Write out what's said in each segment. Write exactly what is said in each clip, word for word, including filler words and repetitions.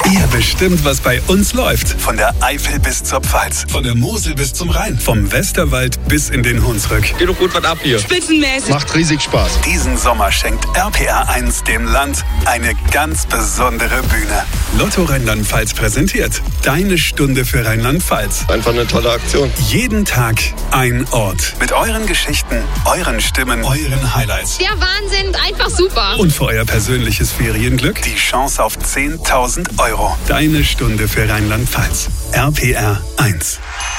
Ihr bestimmt, was bei uns läuft. Von der Eifel bis zur Pfalz. Von der Mosel bis zum Rhein. Vom Westerwald bis in den Hunsrück. Geht doch gut was ab hier. Spitzenmäßig. Macht riesig Spaß. Diesen Sommer schenkt R P R eins dem Land eine ganz besondere Bühne. Lotto Rheinland-Pfalz präsentiert Deine Stunde für Rheinland-Pfalz. Einfach eine tolle Aktion. Jeden Tag ein Ort. Mit euren Geschichten, euren Stimmen, euren Highlights. Der Wahnsinn, einfach super. Und für euer persönliches Ferienglück die Chance auf zehntausend Euro. Deine Stunde für Rheinland-Pfalz. R P R eins.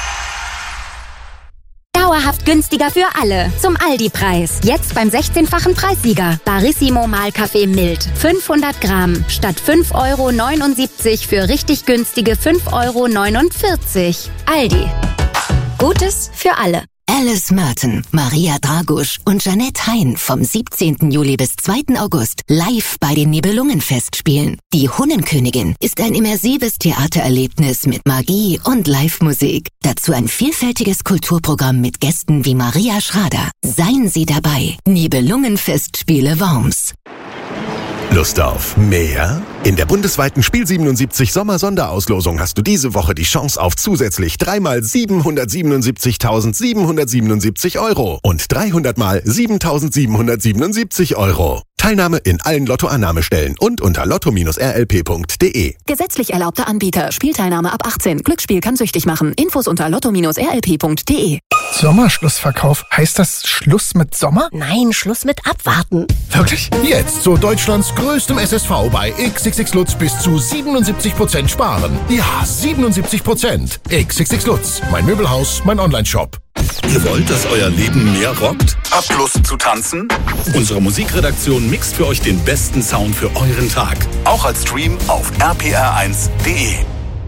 Dauerhaft günstiger für alle. Zum Aldi-Preis. Jetzt beim sechzehnfachen Preissieger. Barissimo Mahlkaffee Mild. fünfhundert Gramm. Statt fünf Euro neunundsiebzig für richtig günstige fünf Euro neunundvierzig. Aldi. Gutes für alle. Alice Merton, Maria Dragusch und Jeanette Hein vom siebzehnten Juli bis zweiten August live bei den Nibelungenfestspielen. Die Hunnenkönigin ist ein immersives Theatererlebnis mit Magie und Live-Musik. Dazu ein vielfältiges Kulturprogramm mit Gästen wie Maria Schrader. Seien Sie dabei. Nibelungenfestspiele Worms. Lust auf mehr? In der bundesweiten Spiel siebenundsiebzig Sommer-Sonderauslosung hast du diese Woche die Chance auf zusätzlich dreimal siebenhundertsiebenundsiebzigtausendsiebenhundertsiebenundsiebzig Euro und dreihundert mal siebentausendsiebenhundertsiebenundsiebzig Euro. Teilnahme in allen Lottoannahmestellen und unter lotto Bindestrich r l p punkt d e. Gesetzlich erlaubter Anbieter. Spielteilnahme ab achtzehn. Glücksspiel kann süchtig machen. Infos unter lotto Bindestrich r l p punkt d e. Sommerschlussverkauf. Heißt das Schluss mit Sommer? Nein, Schluss mit Abwarten. Wirklich? Jetzt zu Deutschlands größtem S S V bei X X X Lutz bis zu siebenundsiebzig Prozent sparen. Ja, siebenundsiebzig Prozent. X X X Lutz. Mein Möbelhaus, mein Onlineshop. Ihr wollt, dass euer Leben mehr rockt? Habt Lust zu tanzen? Unsere Musikredaktion mixt für euch den besten Sound für euren Tag. Auch als Stream auf r p r eins punkt d e.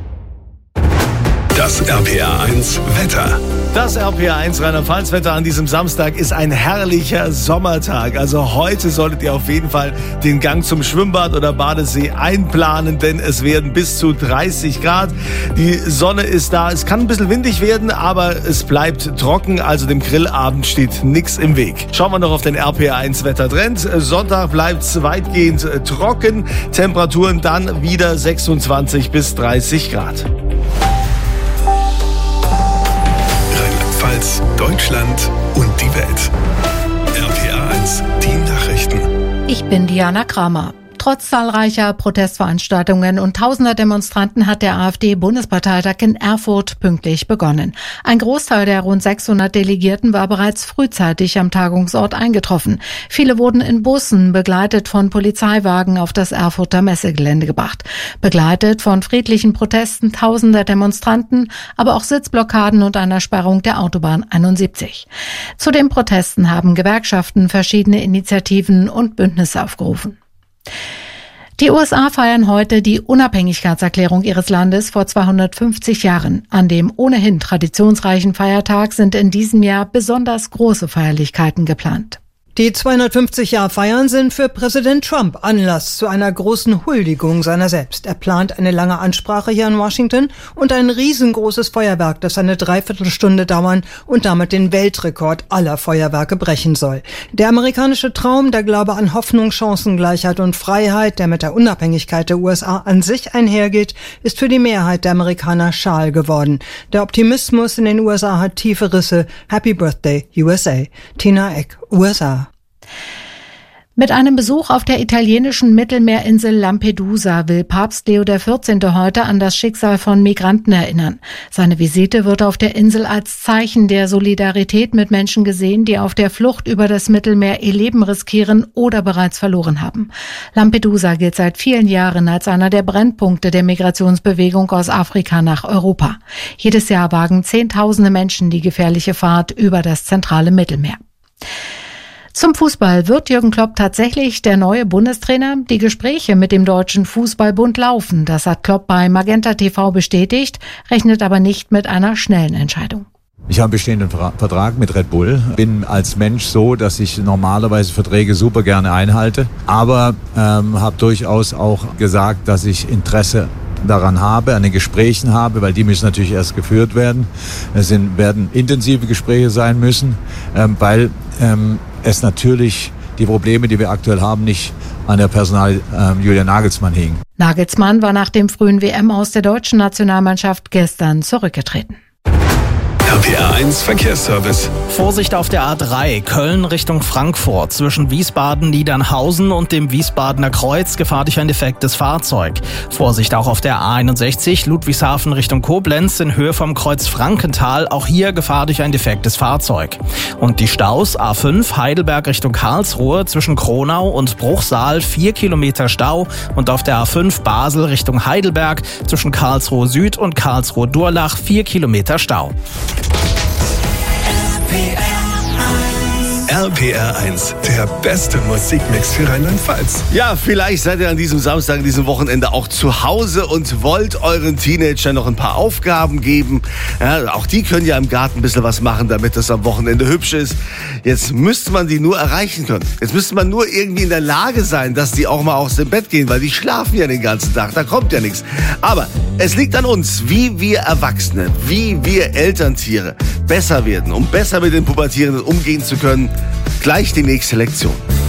Das R P R eins Wetter. Das R P R eins Rheinland-Pfalz-Wetter an diesem Samstag ist ein herrlicher Sommertag. Also heute solltet ihr auf jeden Fall den Gang zum Schwimmbad oder Badesee einplanen, denn es werden bis zu dreißig Grad. Die Sonne ist da. Es kann ein bisschen windig werden, aber es bleibt trocken. Also dem Grillabend steht nichts im Weg. Schauen wir noch auf den R P R eins Wettertrend. Sonntag bleibt es weitgehend trocken. Temperaturen dann wieder sechsundzwanzig bis dreißig Grad. Deutschland und die Welt. R P R eins, die Nachrichten. Ich bin Diana Kramer. Trotz zahlreicher Protestveranstaltungen und tausender Demonstranten hat der AfD-Bundesparteitag in Erfurt pünktlich begonnen. Ein Großteil der rund sechshundert Delegierten war bereits frühzeitig am Tagungsort eingetroffen. Viele wurden in Bussen, begleitet von Polizeiwagen, auf das Erfurter Messegelände gebracht. Begleitet von friedlichen Protesten tausender Demonstranten, aber auch Sitzblockaden und einer Sperrung der Autobahn einundsiebzig. Zu den Protesten haben Gewerkschaften verschiedene Initiativen und Bündnisse aufgerufen. Die U S A feiern heute die Unabhängigkeitserklärung ihres Landes vor zweihundertfünfzig Jahren. An dem ohnehin traditionsreichen Feiertag sind in diesem Jahr besonders große Feierlichkeiten geplant. Die zweihundertfünfzig-Jahr-Feiern sind für Präsident Trump Anlass zu einer großen Huldigung seiner selbst. Er plant eine lange Ansprache hier in Washington und ein riesengroßes Feuerwerk, das eine Dreiviertelstunde dauern und damit den Weltrekord aller Feuerwerke brechen soll. Der amerikanische Traum, der Glaube an Hoffnung, Chancengleichheit und Freiheit, der mit der Unabhängigkeit der U S A an sich einhergeht, ist für die Mehrheit der Amerikaner schal geworden. Der Optimismus in den U S A hat tiefe Risse. Happy Birthday, U S A. Tina Eck, U S A. Mit einem Besuch auf der italienischen Mittelmeerinsel Lampedusa will Papst Leo der vierzehnte heute an das Schicksal von Migranten erinnern. Seine Visite wird auf der Insel als Zeichen der Solidarität mit Menschen gesehen, die auf der Flucht über das Mittelmeer ihr Leben riskieren oder bereits verloren haben. Lampedusa gilt seit vielen Jahren als einer der Brennpunkte der Migrationsbewegung aus Afrika nach Europa. Jedes Jahr wagen Zehntausende Menschen die gefährliche Fahrt über das zentrale Mittelmeer. Zum Fußball. Wird Jürgen Klopp tatsächlich der neue Bundestrainer? Die Gespräche mit dem Deutschen Fußballbund laufen. Das hat Klopp bei Magenta T V bestätigt, rechnet aber nicht mit einer schnellen Entscheidung. Ich habe einen bestehenden Vertrag mit Red Bull, bin als Mensch so, dass ich normalerweise Verträge super gerne einhalte, aber ähm, habe durchaus auch gesagt, dass ich Interesse daran habe, an den Gesprächen habe, weil die müssen natürlich erst geführt werden. Es sind, werden intensive Gespräche sein müssen, ähm, weil ähm, es natürlich die Probleme, die wir aktuell haben, nicht an der Personal äh, Julian Nagelsmann hing. Nagelsmann war nach dem frühen W M-Aus der deutschen Nationalmannschaft gestern zurückgetreten. R P R eins Verkehrsservice. Vorsicht auf der A drei, Köln Richtung Frankfurt. Zwischen Wiesbaden-Niedernhausen und dem Wiesbadener Kreuz gefahr durch ein defektes Fahrzeug. Vorsicht auch auf der A einundsechzig, Ludwigshafen Richtung Koblenz in Höhe vom Kreuz Frankenthal. Auch hier Gefahr durch ein defektes Fahrzeug. Und die Staus A fünf, Heidelberg Richtung Karlsruhe. Zwischen Kronau und Bruchsal vier Kilometer Stau. Und auf der A fünf Basel Richtung Heidelberg. Zwischen Karlsruhe Süd und Karlsruhe Durlach vier Kilometer Stau. R P R eins, der beste Musikmix für Rheinland-Pfalz. Ja, vielleicht seid ihr an diesem Samstag, an diesem Wochenende auch zu Hause und wollt euren Teenagern noch ein paar Aufgaben geben. Ja, auch die können ja im Garten ein bisschen was machen, damit das am Wochenende hübsch ist. Jetzt müsste man die nur erreichen können. Jetzt müsste man nur irgendwie in der Lage sein, dass die auch mal aus dem Bett gehen, weil die schlafen ja den ganzen Tag, da kommt ja nichts. Aber es liegt an uns, wie wir Erwachsene, wie wir Elterntiere besser werden, um besser mit den Pubertierenden umgehen zu können. Gleich die nächste Lektion.